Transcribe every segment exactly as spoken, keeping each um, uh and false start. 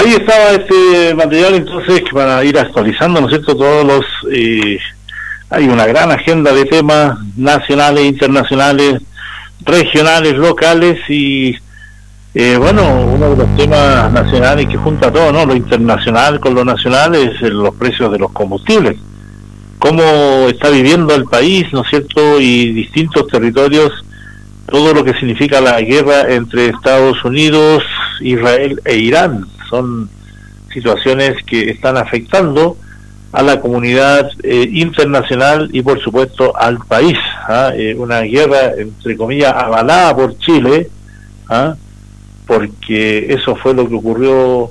ahí estaba este material entonces para ir actualizando, ¿no es cierto?, todos los... Eh, hay una gran agenda de temas nacionales, internacionales, regionales, locales y... Eh, bueno, uno de los temas nacionales que junta todo, ¿no?, lo internacional con lo nacional, es el, los precios de los combustibles. Cómo está viviendo el país, ¿no es cierto?, y distintos territorios, todo lo que significa la guerra entre Estados Unidos, Israel e Irán. Son situaciones que están afectando a la comunidad eh, internacional y por supuesto al país. ¿ah? Eh, una guerra, entre comillas, avalada por Chile, ¿ah? porque eso fue lo que ocurrió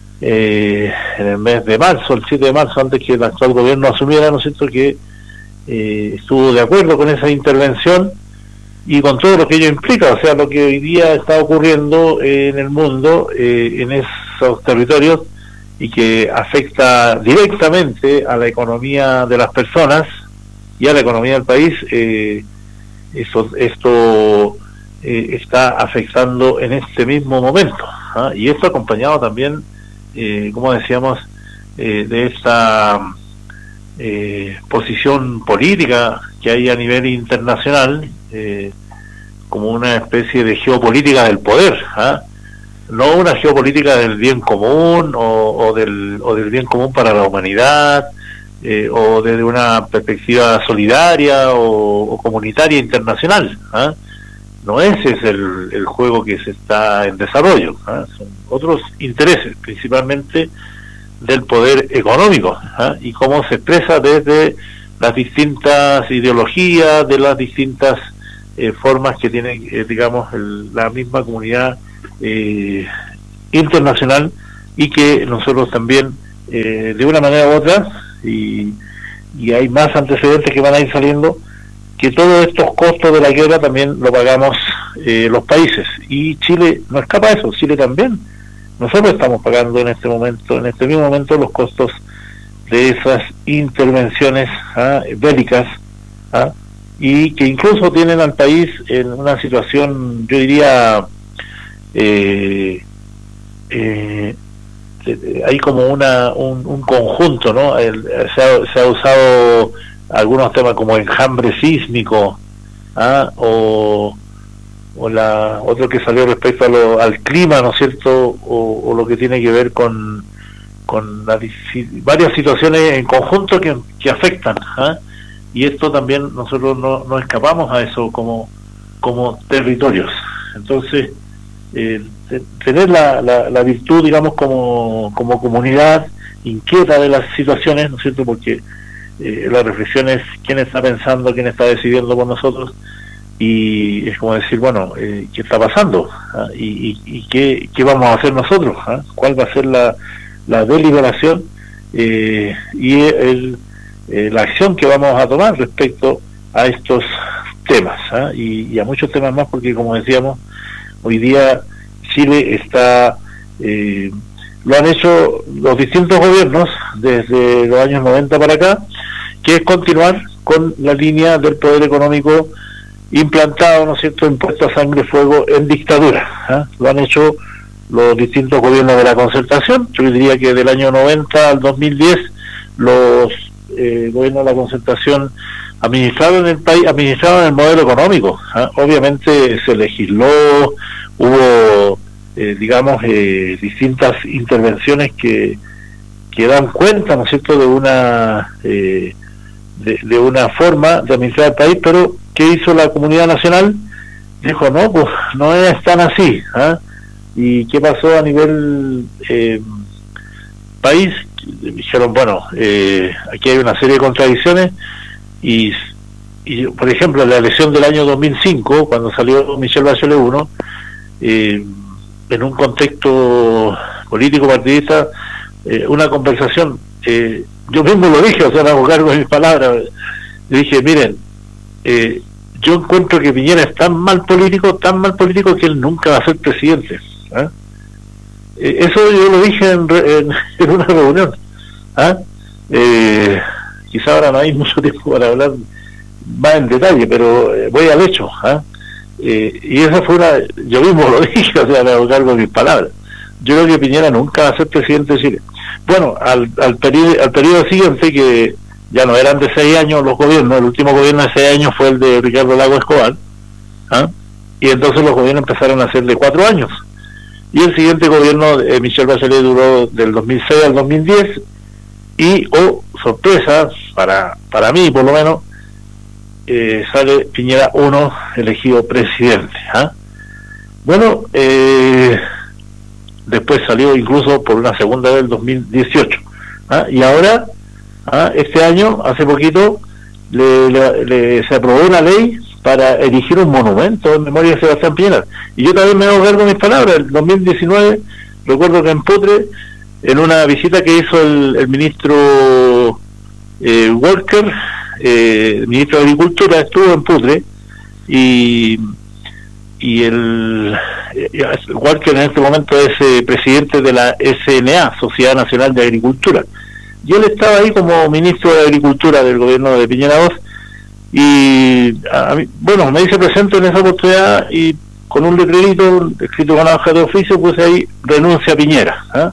eh, en el mes de marzo, el siete de marzo, antes que el actual gobierno asumiera, ¿no es cierto?, que eh, estuvo de acuerdo con esa intervención y con todo lo que ello implica, o sea, lo que hoy día está ocurriendo eh, en el mundo, eh, en esos territorios, y que afecta directamente a la economía de las personas y a la economía del país. eh, eso, esto eh, está afectando en este mismo momento, ¿ah? Y esto acompañado también, eh, como decíamos, eh, de esta eh, posición política que hay a nivel internacional, eh, como una especie de geopolítica del poder, ¿ah? No una geopolítica del bien común o, o del o del bien común para la humanidad, eh, o desde una perspectiva solidaria o, o comunitaria internacional, ¿ah? No ese es el, el juego que se está en desarrollo, ¿ah? Son otros intereses, principalmente del poder económico, ¿ah? Y cómo se expresa desde las distintas ideologías, de las distintas eh, formas que tiene, eh, digamos, el, la misma comunidad eh, internacional, y que nosotros también, eh, de una manera u otra, y, y hay más antecedentes que van a ir saliendo, que todos estos costos de la guerra también lo pagamos eh, los países, y Chile no escapa a eso. Chile también, nosotros estamos pagando en este momento, en este mismo momento, los costos de esas intervenciones ¿ah? bélicas, ¿ah? y que incluso tienen al país en una situación, yo diría, eh, eh, hay como una un, un conjunto, ¿no? El, se, ha, se ha usado algunos temas como enjambre sísmico, ¿ah? o, o la otro que salió respecto a lo, al clima, ¿no es cierto?, o, o lo que tiene que ver con con la, varias situaciones en conjunto que, que afectan, ¿ah? y esto también nosotros no, no escapamos a eso como como territorios. Entonces eh, de, tener la, la, la virtud, digamos, como, como comunidad inquieta de las situaciones, ¿no es cierto?, porque eh, la reflexión es quién está pensando, quién está decidiendo por nosotros, y es como decir, bueno, eh, ¿qué está pasando? ¿Ah? y, y, y qué, qué vamos a hacer nosotros, ¿ah? ¿Cuál va a ser la, la deliberación eh, y el, eh, la acción que vamos a tomar respecto a estos temas, ¿ah? y, y a muchos temas más, porque como decíamos, hoy día Chile está, eh, lo han hecho los distintos gobiernos desde los años noventa para acá, que es continuar con la línea del poder económico implantado, ¿no es cierto?, impuesto a sangre y fuego en dictadura. ¿eh? Lo han hecho los distintos gobiernos de la concertación. Yo diría que del año noventa al dos mil diez los eh, gobiernos de la concertación administraron el país, administraron el modelo económico. ¿eh? Obviamente se legisló, hubo eh, digamos eh, distintas intervenciones que que dan cuenta, ¿no es cierto?, de una eh, de, de una forma de administrar el país, pero ¿qué hizo la comunidad nacional? Dijo, no, pues no es tan así. ¿eh? ¿Y qué pasó a nivel eh, país? Dijeron, bueno, eh, aquí hay una serie de contradicciones, y, y por ejemplo, la elección del año dos mil cinco, cuando salió Michelle Bachelet uno, eh, en un contexto político partidista, eh, una conversación, eh, yo mismo lo dije, o sea, me hago cargo de mis palabras, le dije, miren, eh, yo encuentro que Piñera es tan mal político, tan mal político que él nunca va a ser presidente. ¿eh? Eh, eso yo lo dije en, en, en una reunión. ¿eh? Eh, quizá ahora no hay mucho tiempo para hablar más en detalle, pero eh, voy al hecho. ¿eh? Eh, y esa fue una, yo mismo lo dije, o sea, me hago cargo de mis palabras. yo creo que Piñera nunca va a ser presidente de Chile. Bueno, al, al periodo al periodo siguiente, que ya no eran de seis años los gobiernos, el último gobierno de seis años fue el de Ricardo Lagos Escobar, ¿ah? Y entonces los gobiernos empezaron a ser de cuatro años. Y el siguiente gobierno de Michelle Bachelet duró del dos mil seis al dos mil diez, y, oh, sorpresa, para, para mí por lo menos, eh, sale Piñera uno elegido presidente, ¿ah? Bueno, eh, después salió incluso por una segunda vez el dos mil dieciocho, ¿ah? Y ahora, ¿ah? este año, hace poquito, le, le, le, se aprobó una ley para erigir un monumento en memoria de Sebastián Piñera. Y yo también me hago cargo de mis palabras. El dos mil diecinueve, recuerdo que en Putre, en una visita que hizo el, el ministro eh, Walker, eh, ministro de Agricultura, estuvo en Putre, y y el, el Walker en este momento es eh, presidente de la S N A, Sociedad Nacional de Agricultura. Y él estaba ahí como ministro de Agricultura del gobierno de Piñera dos, y a mí, bueno, me hice presente en esa oportunidad y con un letrerito escrito con una hoja de oficio puse ahí: renuncia a Piñera, ¿eh?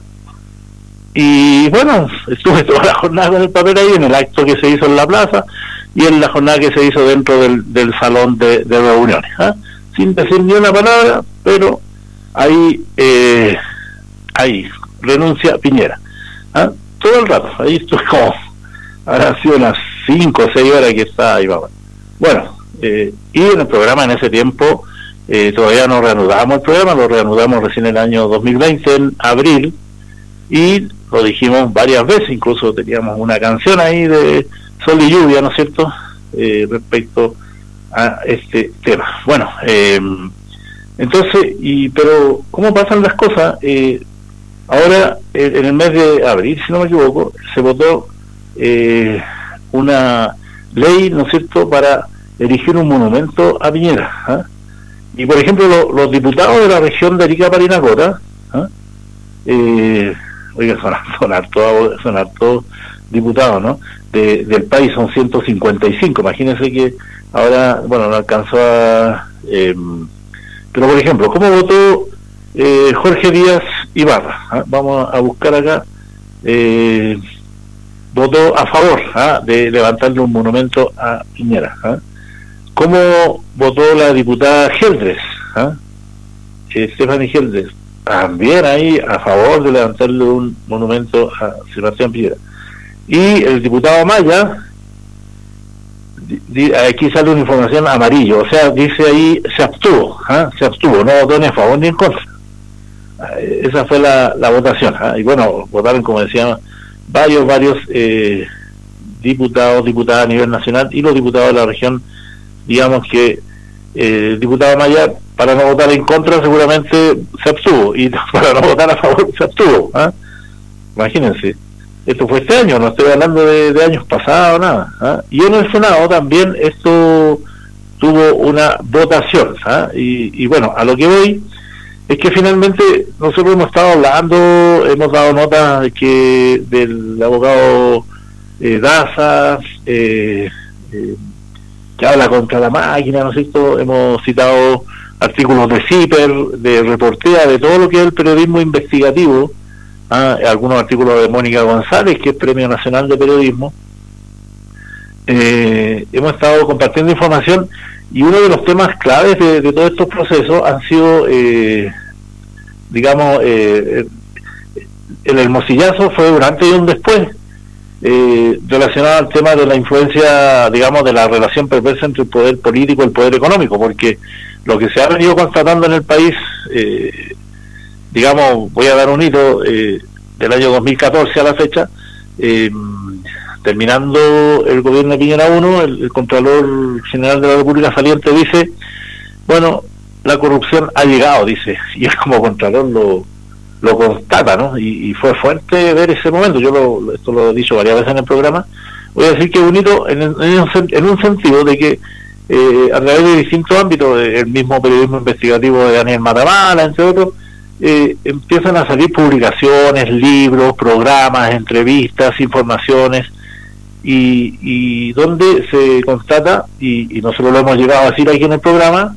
Y bueno, estuve toda la jornada con el papel ahí, en el acto que se hizo en la plaza y en la jornada que se hizo dentro del, del salón de, de reuniones, ¿eh? Sin decir ni una palabra, pero ahí eh, ahí renuncia a Piñera, ¿eh? Todo el rato, ahí estuve como, habrá sido unas cinco o seis horas que estaba ahí, vamos. Bueno, eh, y en el programa en ese tiempo eh, todavía no reanudamos el programa, lo reanudamos recién en el año dos mil veinte, en abril, y lo dijimos varias veces, incluso teníamos una canción ahí de Sol y Lluvia, ¿no es cierto?, eh, respecto a este tema. Bueno, eh, entonces, y pero ¿cómo pasan las cosas? Eh, ahora, en el mes de abril, si no me equivoco, se votó eh, una ley, ¿no es cierto?, para erigir un monumento a Piñera, ¿eh? Y por ejemplo, lo, los diputados de la región de Arica Parinacota, ¿eh? Eh, oiga, son, son hartos son hartos diputados, ¿no?, de, del país, son ciento cincuenta y cinco, imagínense que ahora, bueno, no alcanzó a... Eh, pero por ejemplo, ¿cómo votó eh, Jorge Díaz Ibarra? ¿Ah? Vamos a buscar acá. Eh, votó a favor, ¿ah?, de levantarle un monumento a Piñera. ¿Ah? ¿Cómo votó la diputada Geldres? ¿Ah? Eh, Stephanie Geldres, también ahí a favor de levantarle un monumento a Sebastián Piñera. Y el diputado Maya, di, di, aquí sale una información amarillo, o sea, dice ahí, se abstuvo, ¿ah? se abstuvo, no votó ni a favor ni en contra. Esa fue la, la votación, ¿ah? Y bueno, votaron, como decía, varios, varios eh, diputados, diputadas a nivel nacional, y los diputados de la región, digamos que eh, el diputado Maya, para no votar en contra, seguramente se abstuvo, y para no votar a favor se abstuvo, ¿ah? Imagínense, esto fue este año, no estoy hablando de, de años pasados, nada, ¿ah? Y en el Senado también esto tuvo una votación, ¿ah? Y, y bueno, a lo que voy es que finalmente nosotros hemos estado hablando, hemos dado nota de que del abogado eh, Daza, eh, eh, que habla contra la máquina, ¿no es cierto? Hemos citado artículos de CIPER, de Reportea, de todo lo que es el periodismo investigativo, ¿ah? Algunos artículos de Mónica González, que es Premio Nacional de Periodismo. Eh, hemos estado compartiendo información, y uno de los temas claves de, de todos estos procesos han sido, eh, digamos, eh, el hermosillazo fue durante y un después, eh, relacionado al tema de la influencia, digamos, de la relación perversa entre el poder político y el poder económico, porque lo que se ha venido constatando en el país, eh, digamos, voy a dar un hito, eh, del año dos mil catorce a la fecha, eh, terminando el gobierno de Piñera uno, el, el Contralor General de la República saliente dice, bueno, la corrupción ha llegado, dice, y él como Contralor lo, lo constata, ¿no? Y, y fue fuerte ver ese momento. Yo lo, esto lo he dicho varias veces en el programa. Voy a decir que un hito en, en, un, en un sentido de que eh, a través de distintos ámbitos, el mismo periodismo investigativo de Daniel Matamala, entre otros, eh, empiezan a salir publicaciones, libros, programas, entrevistas, informaciones, y, y donde se constata, y, y nosotros lo hemos llegado a decir aquí en el programa,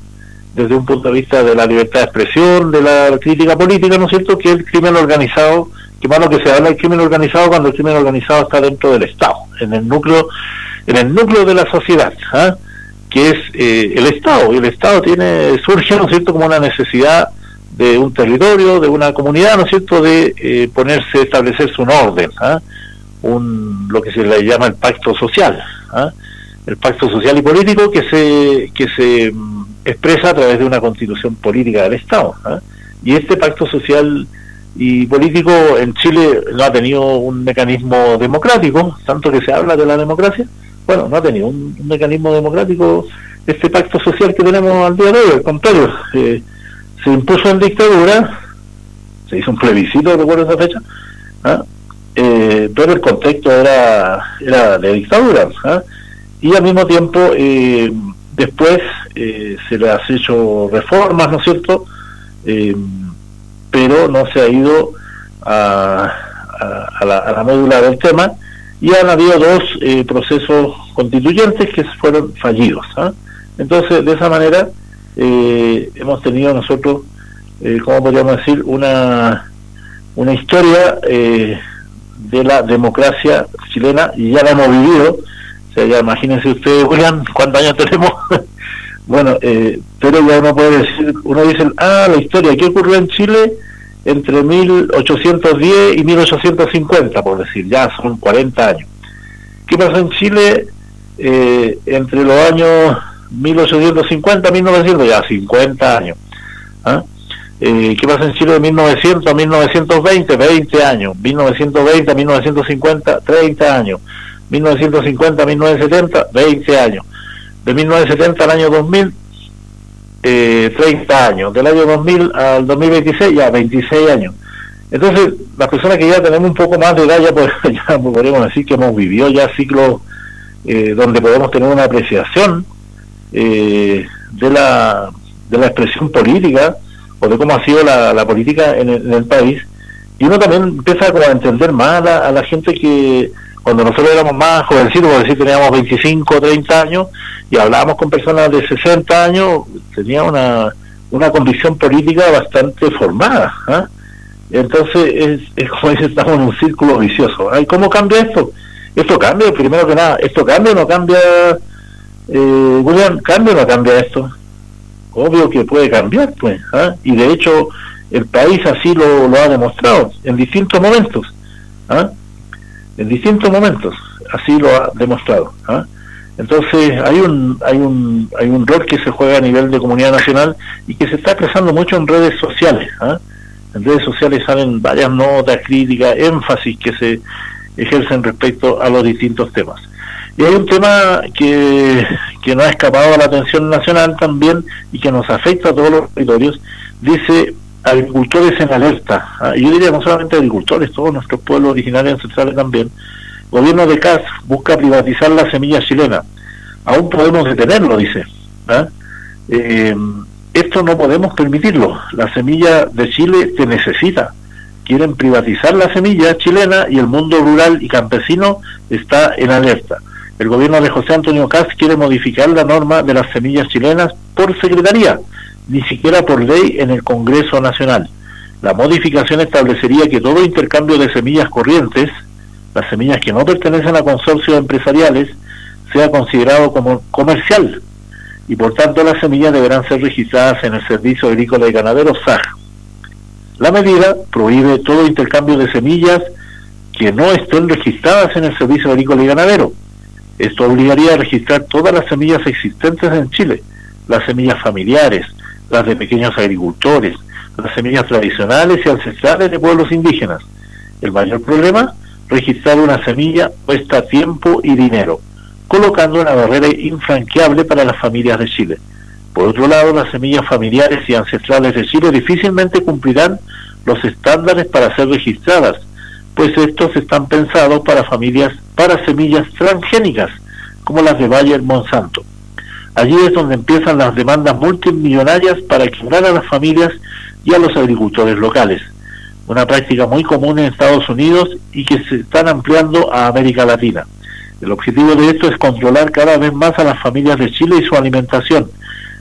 desde un punto de vista de la libertad de expresión, de la crítica política, ¿no es cierto?, que el crimen organizado, que más lo que se habla del crimen organizado cuando el crimen organizado está dentro del Estado, en el núcleo, en el núcleo de la sociedad, ¿eh? que es eh, el Estado, y el Estado tiene, surge, ¿no es cierto?, como una necesidad de un territorio, de una comunidad, ¿no es cierto?, de eh, ponerse, establecerse un orden, ¿eh? un lo que se le llama el pacto social, ¿eh? el pacto social y político que se que se mm, expresa a través de una constitución política del Estado, ¿eh? y este pacto social y político en Chile no ha tenido un mecanismo democrático, tanto que se habla de la democracia, bueno, no ha tenido un, un mecanismo democrático este pacto social que tenemos al día de hoy, al contrario, eh, se impuso en dictadura, se hizo un plebiscito, recuerdo esa fecha, ¿eh? Eh, pero el contexto era era de dictadura, ¿eh? y al mismo tiempo eh, después eh, se le han hecho reformas, ¿no es cierto?, eh, pero no se ha ido a, a, a, la, a la médula del tema, y han habido dos eh, procesos constituyentes que fueron fallidos, ¿eh? Entonces, de esa manera eh, hemos tenido nosotros, eh, ¿cómo podríamos decir?, una, una historia eh, de la democracia chilena, y ya la hemos vivido. O sea, ya imagínense ustedes, William, cuántos años tenemos. bueno, eh, pero ya uno puede decir, uno dice, ah, la historia, ¿qué ocurrió en Chile entre mil ochocientos diez y mil ochocientos cincuenta, por decir? Ya son cuarenta años. ¿Qué pasó en Chile eh, entre los años mil ochocientos cincuenta y mil novecientos? Ya cincuenta años. ¿Ah? Eh, ¿Qué pasa en Chile de mil novecientos a mil novecientos veinte? veinte años. mil novecientos veinte a mil novecientos cincuenta, treinta años. mil novecientos cincuenta a mil novecientos setenta, veinte años. De mil novecientos setenta al año dos mil, eh, treinta años. Del año dos mil al dos mil veintiséis, ya veintiséis años. Entonces, las personas que ya tenemos un poco más de edad, ya, pues, ya podríamos decir que hemos vivido ya ciclos eh, donde podemos tener una apreciación eh, de la de la expresión política, o de cómo ha sido la, la política en el, en el país, y uno también empieza como a entender más a la, a la gente que cuando nosotros éramos más jovencitos, por decir, teníamos veinticinco, treinta años, y hablábamos con personas de sesenta años, tenía una, una convicción política bastante formada, ¿eh? Entonces, es, es como dice, estamos en un círculo vicioso. ¿Y cómo cambia esto? Esto cambia, primero que nada, ¿esto cambia o no cambia, eh, William? ¿Cambia o no cambia esto? Obvio que puede cambiar, pues, ¿eh? Y de hecho el país así lo, lo ha demostrado en distintos momentos, ¿eh? en distintos momentos así lo ha demostrado, ¿eh? Entonces hay un hay un hay un rol que se juega a nivel de comunidad nacional y que se está expresando mucho en redes sociales, ¿eh? En redes sociales salen varias notas, críticas, énfasis que se ejercen respecto a los distintos temas. Y hay un tema que, que no ha escapado a la atención nacional también y que nos afecta a todos los territorios. Dice, agricultores en alerta. ¿Ah? Yo diría no solamente agricultores, todos nuestros pueblos originarios ancestrales también. Gobierno de Kast busca privatizar la semilla chilena. Aún podemos detenerlo, dice. ¿Ah? Eh, esto no podemos permitirlo. La semilla de Chile te necesita. Quieren privatizar la semilla chilena y el mundo rural y campesino está en alerta. El gobierno de José Antonio Kast quiere modificar la norma de las semillas chilenas por secretaría, ni siquiera por ley en el Congreso Nacional. La modificación establecería que todo intercambio de semillas corrientes, las semillas que no pertenecen a consorcios empresariales, sea considerado como comercial, y por tanto las semillas deberán ser registradas en el Servicio Agrícola y Ganadero S A G. La medida prohíbe todo intercambio de semillas que no estén registradas en el Servicio Agrícola y Ganadero. Esto obligaría a registrar todas las semillas existentes en Chile, las semillas familiares, las de pequeños agricultores, las semillas tradicionales y ancestrales de pueblos indígenas. El mayor problema, registrar una semilla cuesta tiempo y dinero, colocando una barrera infranqueable para las familias de Chile. Por otro lado, las semillas familiares y ancestrales de Chile difícilmente cumplirán los estándares para ser registradas, pues estos están pensados para familias, para semillas transgénicas, como las de Bayer Monsanto. Allí es donde empiezan las demandas multimillonarias para quebrar a las familias y a los agricultores locales, una práctica muy común en Estados Unidos y que se están ampliando a América Latina. El objetivo de esto es controlar cada vez más a las familias de Chile y su alimentación,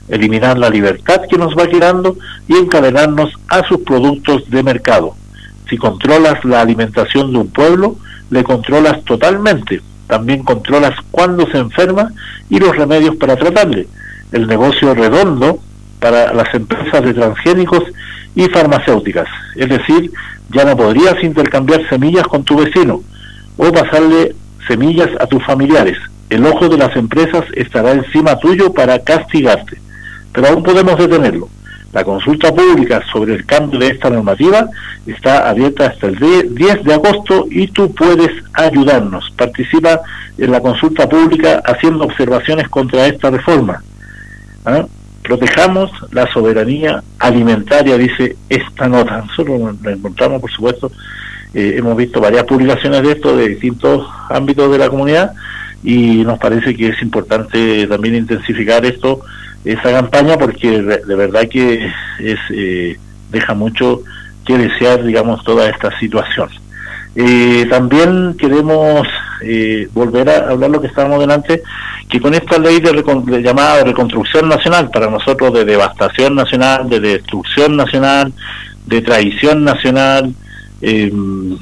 eliminar la libertad que nos va quedando y encadenarnos a sus productos de mercado. Si controlas la alimentación de un pueblo, le controlas totalmente. También controlas cuándo se enferma y los remedios para tratarle. El negocio redondo para las empresas de transgénicos y farmacéuticas. Es decir, ya no podrías intercambiar semillas con tu vecino o pasarle semillas a tus familiares. El ojo de las empresas estará encima tuyo para castigarte, pero aún podemos detenerlo. La consulta pública sobre el cambio de esta normativa está abierta hasta el diez de agosto y tú puedes ayudarnos. Participa en la consulta pública haciendo observaciones contra esta reforma. ¿Ah? Protejamos la soberanía alimentaria, dice esta nota. Nosotros la encontramos, por supuesto, eh, hemos visto varias publicaciones de esto de distintos ámbitos de la comunidad y nos parece que es importante también intensificar esto, esa campaña, porque de verdad que es eh, deja mucho que desear, digamos, toda esta situación. Eh, también queremos eh, volver a hablar lo que estábamos delante, que con esta ley de, de llamada reconstrucción nacional, para nosotros de devastación nacional, de destrucción nacional, de traición nacional, eh,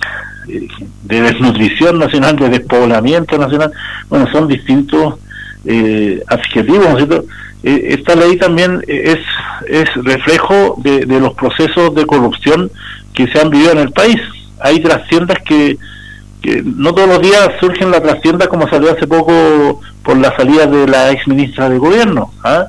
de desnutrición nacional, de despoblamiento nacional, bueno, son distintos eh, adjetivos, ¿no es cierto? Eh, esta ley también es es reflejo de, de los procesos de corrupción que se han vivido en el país. Hay trastiendas que, que no todos los días surgen la trastienda como salió hace poco por la salida de la ex ministra de gobierno. ¿Ah?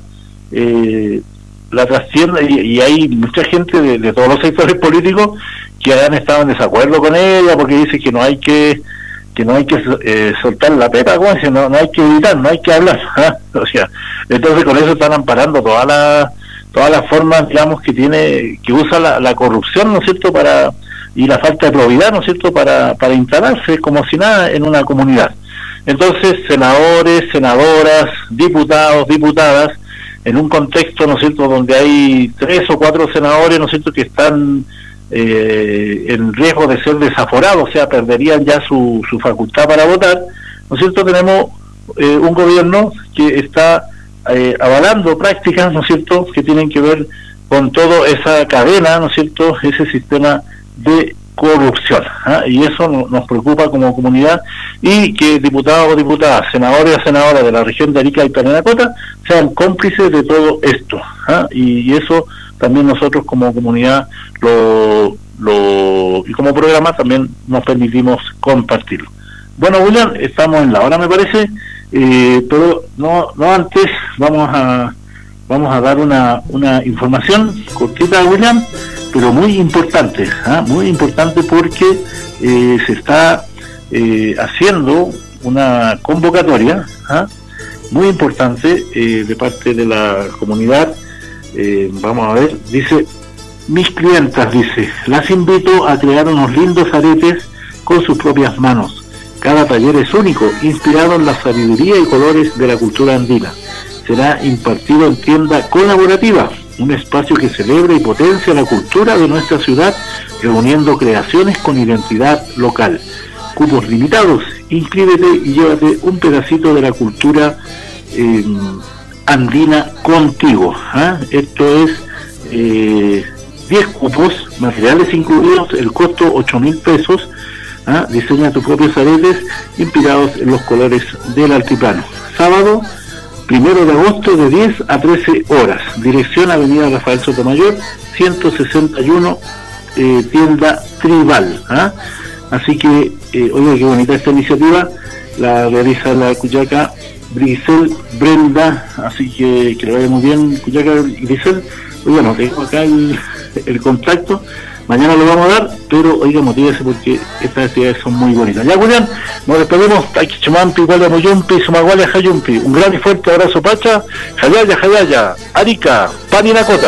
Eh, la trastienda, y, y hay mucha gente de, de todos los sectores políticos que han estado en desacuerdo con ella porque dice que no hay que que no hay que eh, soltar la pepa, como dice, no, no hay que gritar, no hay que hablar. ¿Ah? O sea, entonces con eso están amparando todas las todas las formas, digamos, que tiene, que usa la, la corrupción, ¿no es cierto?, para y la falta de probidad, ¿no es cierto?, para, para instalarse como si nada en una comunidad. Entonces, senadores, senadoras, diputados, diputadas, en un contexto, ¿no es cierto?, donde hay tres o cuatro senadores, ¿no es cierto?, que están eh, en riesgo de ser desaforados, o sea, perderían ya su, su facultad para votar, ¿no es cierto?, tenemos eh, un gobierno que está eh, avalando prácticas, ¿no es cierto?, que tienen que ver con toda esa cadena, ¿no es cierto?, ese sistema de corrupción, ¿eh? Y eso no, nos preocupa como comunidad, y que diputados o diputadas, senadores o senadoras de la región de Arica y Parinacota sean cómplices de todo esto, ¿eh? y, y eso también nosotros como comunidad lo, lo y como programa también nos permitimos compartirlo. Bueno, William, estamos en la hora, me parece, eh, pero no no antes vamos a vamos a dar una una información cortita, William, pero muy importante, ¿eh? muy importante porque eh, se está eh, haciendo una convocatoria ¿eh? muy importante eh, de parte de la comunidad. Eh, vamos a ver, dice, mis clientas, dice, las invito a crear unos lindos aretes con sus propias manos. Cada taller es único, inspirado en la sabiduría y colores de la cultura andina. Será impartido en tienda colaborativa, un espacio que celebre y potencia la cultura de nuestra ciudad, reuniendo creaciones con identidad local. Cupos limitados, inscríbete y llévate un pedacito de la cultura eh, andina contigo. ¿eh? Esto es eh, diez cupos, materiales incluidos, el costo ocho mil pesos. ¿eh? Diseña tus propios aretes inspirados en los colores del altiplano. Sábado primero de agosto de diez a trece horas. Dirección Avenida Rafael Sotomayor, ciento sesenta y uno, eh, tienda Tribal. ¿eh? Así que, eh, oye, qué bonita esta iniciativa, la realiza la Cuyaca Grisel Brenda, así que que le vaya muy bien, Cuyaca Grisel. Oiga, no tengo acá el, el contacto, mañana lo vamos a dar, pero oiga, motívese porque estas actividades son muy bonitas. Ya, Julián, nos despedimos. Taquichumampi, Gualamoyumpi, Sumaguala, Jayumpi. Un gran y fuerte abrazo, Pacha, Jayaya, Jayaya, Arica, Parinacota.